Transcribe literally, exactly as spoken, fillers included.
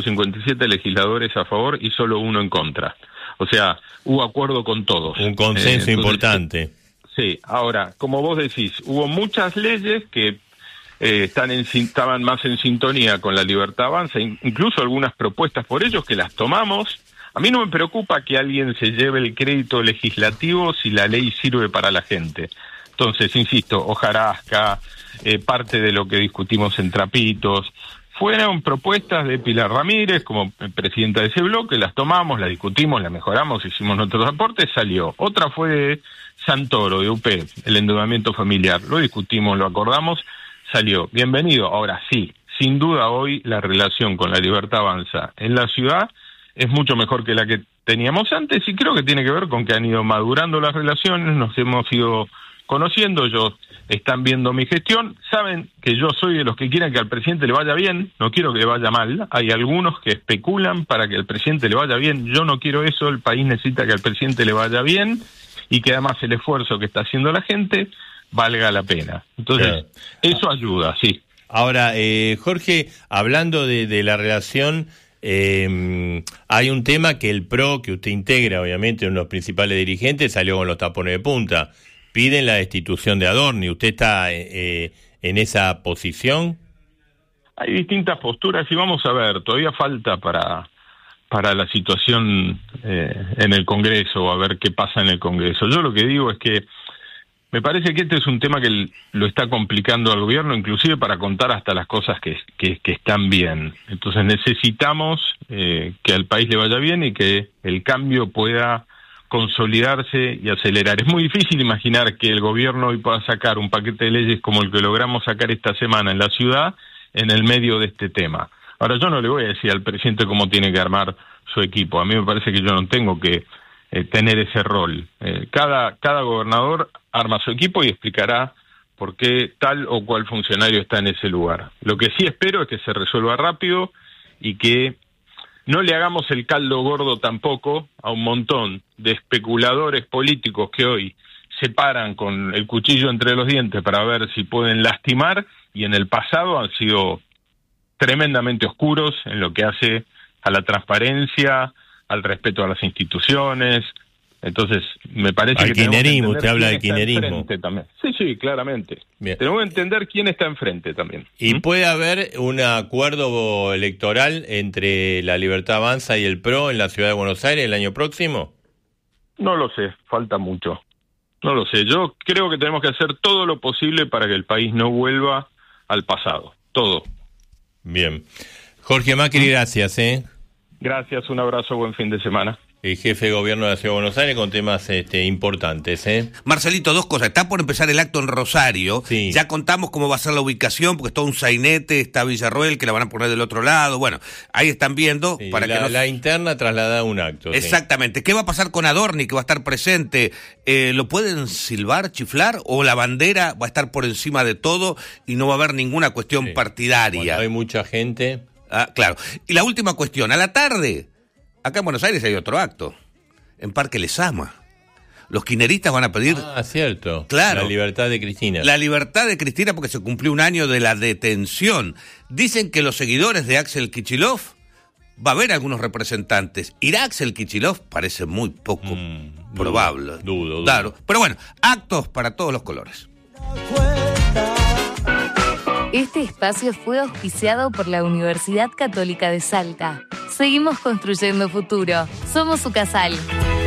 cincuenta y siete legisladores a favor y solo uno en contra. O sea, hubo acuerdo con todos. Un consenso eh, entonces, importante. Sí, ahora, como vos decís, hubo muchas leyes que eh, están en, estaban más en sintonía con la Libertad Avanza, incluso algunas propuestas por ellos que las tomamos. A mí no me preocupa que alguien se lleve el crédito legislativo si la ley sirve para la gente. Entonces, insisto, hojarasca, eh, parte de lo que discutimos en Trapitos, fueron propuestas de Pilar Ramírez como presidenta de ese bloque, las tomamos, las discutimos, las mejoramos, hicimos nuestros aportes, salió. Otra fue de Santoro, de U P, el endeudamiento familiar, lo discutimos, lo acordamos, salió. Bienvenido. Ahora sí, sin duda hoy la relación con la Libertad Avanza en la ciudad es mucho mejor que la que teníamos antes y creo que tiene que ver con que han ido madurando las relaciones, nos hemos ido conociendo, ellos están viendo mi gestión, saben que yo soy de los que quieren que al presidente le vaya bien, no quiero que le vaya mal, hay algunos que especulan para que al presidente le vaya bien, yo no quiero eso, el país necesita que al presidente le vaya bien y que además el esfuerzo que está haciendo la gente valga la pena. Entonces, claro, eso ayuda, sí. Ahora, eh, Jorge, hablando de, de la relación, eh, hay un tema que el P R O, que usted integra, obviamente, uno de los principales dirigentes, salió con los tapones de punta. Piden la destitución de Adorni. ¿Usted está eh, en esa posición? Hay distintas posturas y vamos a ver, todavía falta para para la situación eh, en el Congreso, a ver qué pasa en el Congreso. Yo lo que digo es que me parece que este es un tema que lo está complicando al gobierno, inclusive para contar hasta las cosas que, que, que están bien. Entonces necesitamos eh, que al país le vaya bien y que el cambio pueda consolidarse y acelerar. Es muy difícil imaginar que el gobierno hoy pueda sacar un paquete de leyes como el que logramos sacar esta semana en la ciudad en el medio de este tema. Ahora, yo no le voy a decir al presidente cómo tiene que armar su equipo. A mí me parece que yo no tengo que eh, tener ese rol. Eh, cada, cada gobernador arma su equipo y explicará por qué tal o cual funcionario está en ese lugar. Lo que sí espero es que se resuelva rápido y que no le hagamos el caldo gordo tampoco a un montón de especuladores políticos que hoy se paran con el cuchillo entre los dientes para ver si pueden lastimar y en el pasado han sido tremendamente oscuros en lo que hace a la transparencia, al respeto a las instituciones. Entonces, me parece al que kirchnerismo, usted habla de kirchnerismo. También. Sí, sí, claramente. Bien. Tenemos que entender quién está enfrente también. ¿Y ¿Mm? puede haber un acuerdo electoral entre la Libertad Avanza y el P R O en la ciudad de Buenos Aires el año próximo? No lo sé, falta mucho. No lo sé. Yo creo que tenemos que hacer todo lo posible para que el país no vuelva al pasado. Todo. Bien. Jorge Macri, gracias, ¿eh? Gracias, un abrazo, buen fin de semana. El jefe de gobierno de la Ciudad de Buenos Aires con temas este, importantes, ¿eh? Marcelito, dos cosas. Está por empezar el acto en Rosario. Sí. Ya contamos cómo va a ser la ubicación, porque es todo un sainete, está Villarroel, que la van a poner del otro lado. Bueno, ahí están viendo. Sí, para la, que no... la interna trasladada a un acto. Exactamente. Sí. ¿Qué va a pasar con Adorni, que va a estar presente? Eh, ¿Lo pueden silbar, chiflar? ¿O la bandera va a estar por encima de todo y no va a haber ninguna cuestión sí. partidaria? Cuando hay mucha gente. Ah, claro. Y la última cuestión. A la tarde, acá en Buenos Aires hay otro acto. En Parque Lezama. Los kirchneristas van a pedir... Ah, cierto. Claro. La libertad de Cristina. La libertad de Cristina porque se cumplió un año de la detención. Dicen que los seguidores de Axel Kicillof va a haber algunos representantes. ¿Irá Axel Kicillof? Parece muy poco mm, probable. Dudo, dudo, dudo. Claro. Pero bueno, actos para todos los colores. Este espacio fue auspiciado por la Universidad Católica de Salta. Seguimos construyendo futuro. Somos Ucasal.